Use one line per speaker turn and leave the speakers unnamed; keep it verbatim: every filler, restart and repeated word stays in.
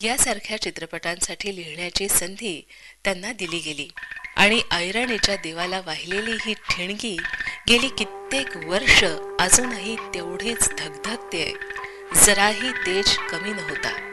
यासारख्या चित्रपटांसाठी लिहिण्याची संधी त्यांना दिली गेली आणि ऐरणीच्या देवाला वाहिलेली ही ठिणगी गेली कित्येक वर्ष अजूनही तेवढीच धगधगते, जराही तेज कमी नव्हता.